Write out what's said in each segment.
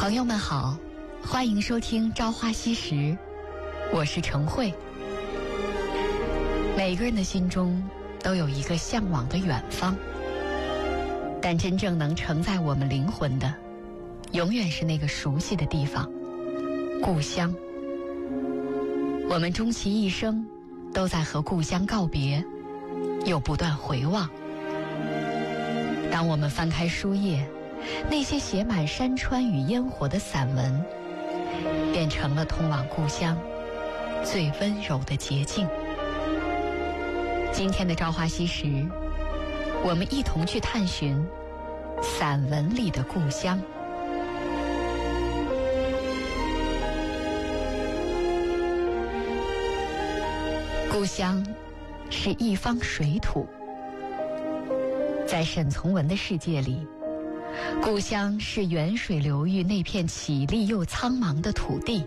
朋友们好，欢迎收听《朝花夕拾》，我是程慧。每个人的心中都有一个向往的远方，但真正能承载我们灵魂的，永远是那个熟悉的地方——故乡。我们终其一生都在和故乡告别，又不断回望。当我们翻开书页，那些写满山川与烟火的散文，变成了通往故乡最温柔的捷径。今天的朝花夕拾，我们一同去探寻散文里的故乡。故乡是一方水土，在沈从文的世界里，故乡是远水流域那片绮丽又苍茫的土地。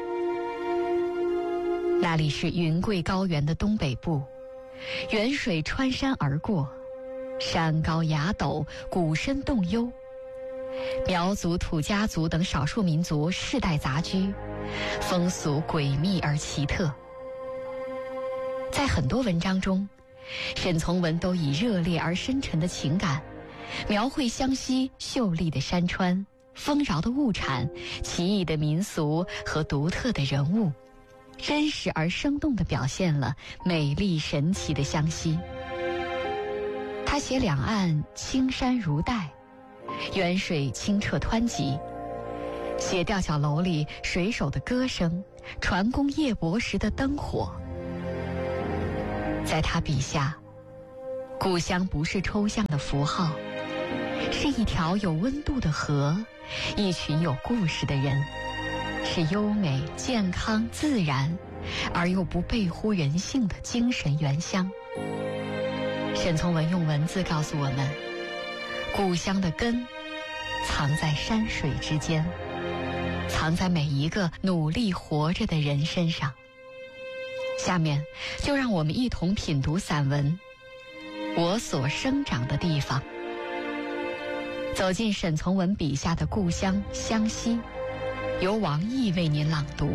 那里是云贵高原的东北部，远水穿山而过，山高崖陡，谷深洞幽，苗族、土家族等少数民族世代杂居，风俗诡秘而奇特。在很多文章中，沈从文都以热烈而深沉的情感描绘湘西秀丽的山川、丰饶的物产、奇异的民俗和独特的人物，真实而生动地表现了美丽神奇的湘西。他写两岸青山如黛，远水清澈湍急，写吊脚楼里水手的歌声，船工夜泊时的灯火。在他笔下，故乡不是抽象的符号，是一条有温度的河，一群有故事的人，是优美、健康、自然而又不背乎人性的精神原乡。沈从文用文字告诉我们，故乡的根藏在山水之间，藏在每一个努力活着的人身上。下面就让我们一同品读散文《我所生长的地方》，走进沈从文笔下的故乡湘西，由王毅为您朗读。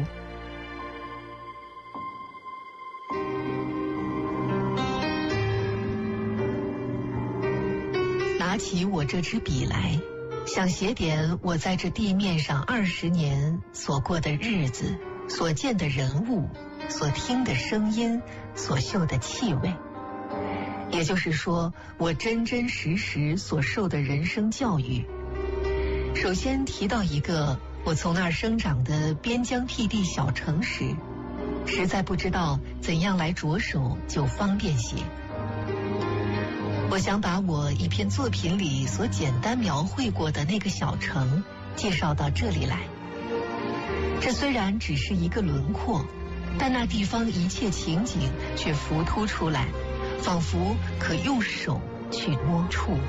拿起我这支笔来，想写点我在这地面上20年所过的日子，所见的人物，所听的声音，所嗅的气味，也就是说，我真真实实所受的人生教育。首先提到一个我从那儿生长的边疆僻地小城时，实在不知道怎样来着手就方便些。我想把我一篇作品里所简单描绘过的那个小城介绍到这里来。这虽然只是一个轮廓，但那地方一切情景却浮凸出来，仿佛可用手去摸触。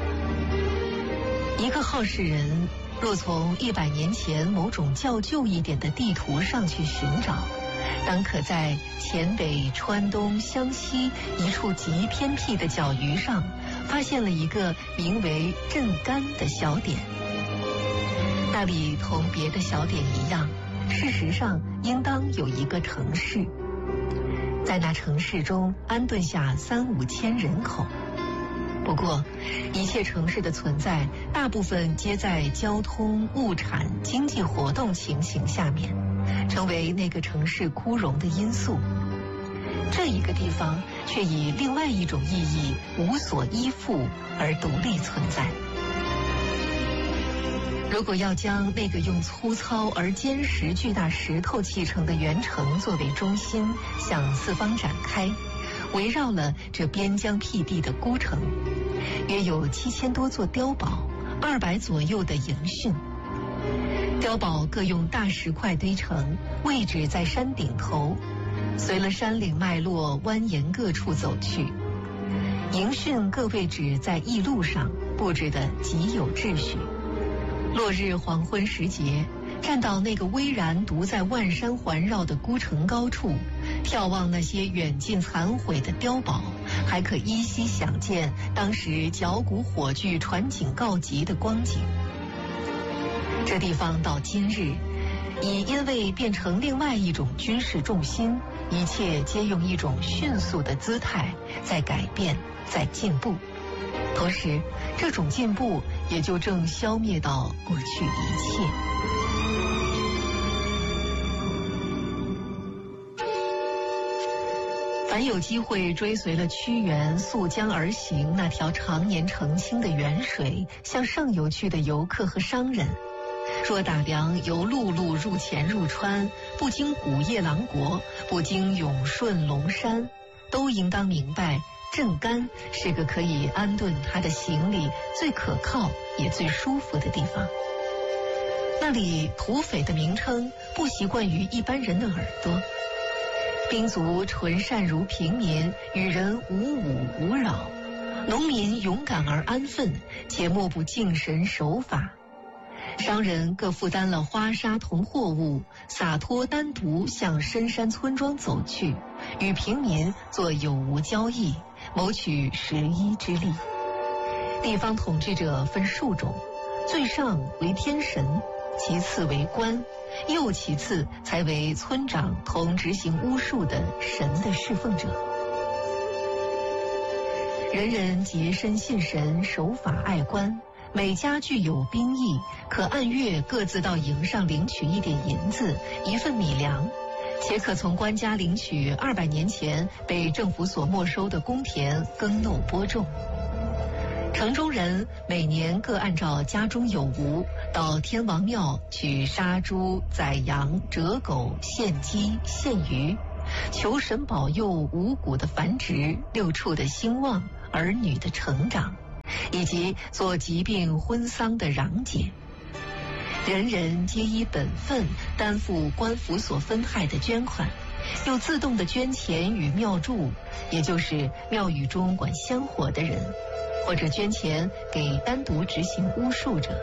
一个好事人若从100年前某种较旧一点的地图上去寻找，当可在黔北、川东、湘西一处极偏僻的角隅上发现了一个名为镇干的小点。那里同别的小点一样，事实上应当有一个城市，在那城市中安顿下3-5千人口。不过一切城市的存在大部分皆在交通、物产、经济活动情形下面，成为那个城市枯荣的因素。这一个地方却以另外一种意义无所依附而独立存在。如果要将那个用粗糙而坚实巨大石头砌成的圆城作为中心向四方展开，围绕了这边疆僻地的孤城，约有7000多座碉堡，200左右的营汛。碉堡各用大石块堆成，位置在山顶头，随了山岭脉络蜿蜒各处走去。营汛各位置在驿路上，布置得极有秩序。落日黄昏时节，站到那个巍然独在万山环绕的孤城高处，眺望那些远近残毁的碉堡，还可依稀想见当时绞股火炬传警告急的光景。 这地方到今日，已因为变成另外一种军事重心，一切皆用一种迅速的姿态在改变，在进步。同时，这种进步也就正消灭到过去一切。凡有机会追随了屈原溯江而行那条常年澄清的沅水向上游去的游客和商人，若打量由陆路入黔入川，不经古夜郎国，不经永顺龙山，都应当明白镇干是个可以安顿他的行李最可靠也最舒服的地方。那里土匪的名称不习惯于一般人的耳朵，兵卒纯善如平民，与人无侮无扰，农民勇敢而安分，且莫不敬神守法。商人各负担了花纱同货物，洒脱单独向深山村庄走去，与平民做有无交易，谋取食衣之利。地方统治者分数种，最上为天神，其次为官，又其次才为村长同执行巫术的神的侍奉者。人人洁身信神，守法爱官，每家具有兵役，可按月各自到营上领取一点银子，一份米粮，且可从官家领取200年前被政府所没收的公田耕耨播种。城中人每年各按照家中有无，到天王庙取杀猪、宰羊、折狗、献鸡、献鱼，求神保佑五谷的繁殖、六畜的兴旺、儿女的成长，以及做疾病婚丧的攘解。人人皆依本分担负官府所分派的捐款，又自动的捐钱与庙祝，也就是庙宇中管香火的人，或者捐钱给单独执行巫术者。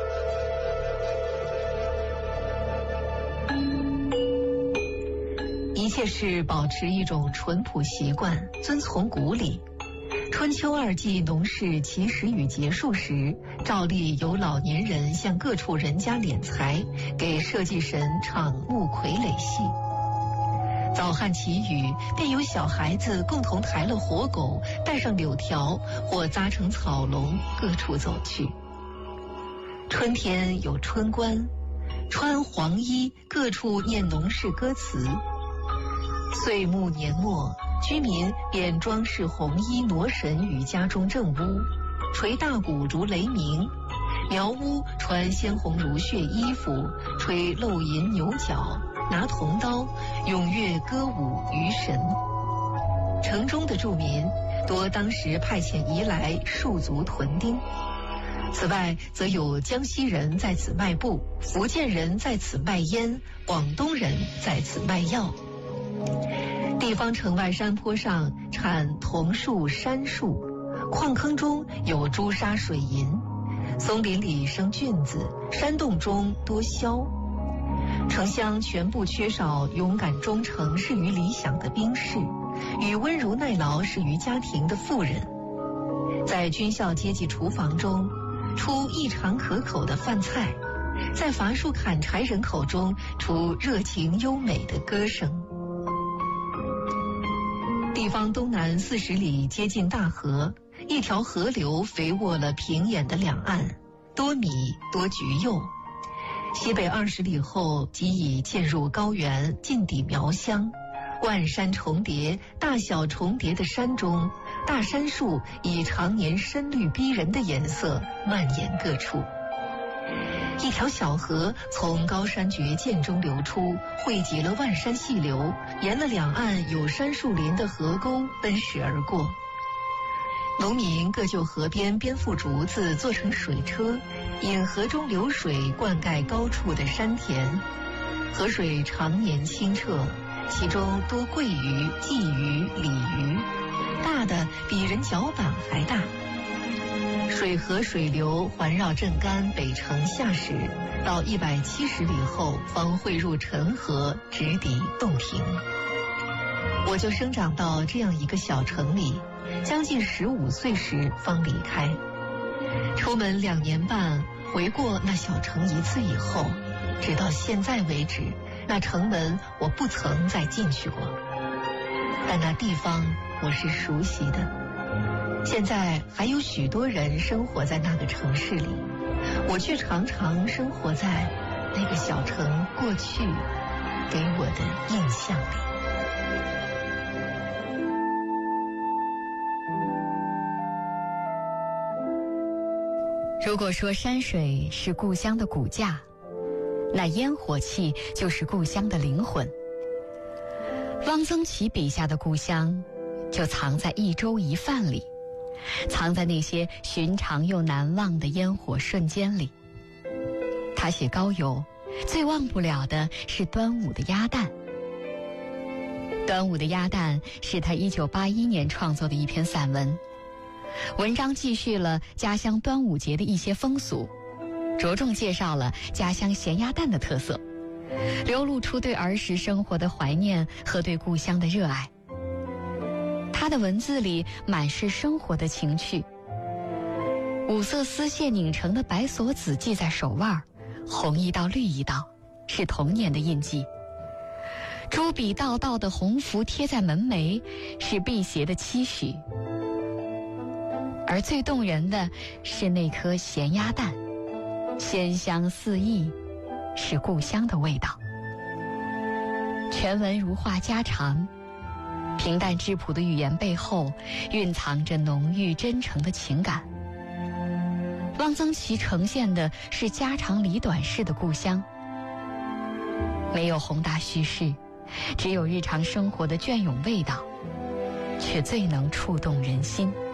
一切是保持一种淳朴习惯，遵从古礼。春秋2季农事起始与结束时，照例有老年人向各处人家敛财，给社稷神唱木傀儡戏。早旱祈雨，便有小孩子共同抬了活狗，带上柳条或扎成草笼，各处走去。春天有春官，穿黄衣，各处念农事歌词。岁暮年末，居民便装饰红衣挪神于家中正屋，捶大鼓如雷鸣；苗屋穿鲜红如血衣服，吹漏银牛角，拿铜刀，踊跃歌舞于神。城中的住民多当时派遣移来戍卒屯丁。此外，则有江西人在此卖布，福建人在此卖烟，广东人在此卖药。地方城外山坡上产桐树、杉树，矿坑中有朱砂水银，松林里生菌子，山洞中多枭。城乡全部缺少勇敢忠诚、适于理想的兵士，与温柔耐劳、适于家庭的妇人。在军校阶级厨房中，出异常可口的饭菜；在伐树砍柴人口中，出热情优美的歌声。地方东南40里接近大河，一条河流肥沃了平野的两岸，多米多橘柚。西北20里后即已渐入高原，进抵苗乡。万山重叠，大小重叠的山中，大杉树以常年深绿逼人的颜色蔓延各处。一条小河从高山绝涧中流出，汇集了万山细流，沿了两岸有杉树林的河沟奔驰而过。农民各就河边编副竹子做成水车，引河中流水灌溉高处的山田。河水常年清澈，其中多桂鱼、鲫鱼、鲤鱼，大的比人脚板还大。水河水流环绕镇干北城下时，到170里后方汇入陈河，直抵洞庭。我就生长到这样一个小城里，将近15岁时方离开。出门2年半， 回过那小城一次以后，直到现在为止，那城门我不曾再进去过，但那地方我是熟悉的。现在还有许多人生活在那个城市里，我却常常生活在那个小城过去给我的印象里。 如果说山水是故乡的骨架，那烟火气就是故乡的灵魂。汪曾祺笔下的故乡，就藏在一粥一饭里，藏在那些寻常又难忘的烟火瞬间里。他写高邮，最忘不了的是端午的鸭蛋。端午的鸭蛋是他1981年创作的一篇散文，文章记叙了家乡端午节的一些风俗，着重介绍了家乡咸鸭蛋的特色，流露出对儿时生活的怀念和对故乡的热爱。他的文字里满是生活的情趣，五色丝线拧成的白锁子系在手腕，红一道绿一道，是童年的印记。朱笔道道的红符贴在门楣，是辟邪的期许。而最动人的是那颗咸鸭蛋，鲜香四溢，是故乡的味道。全文如话家常，平淡质朴的语言背后蕴藏着浓郁真诚的情感。汪曾祺呈现的是家长里短式的故乡，没有宏大叙事，只有日常生活的隽永味道，却最能触动人心。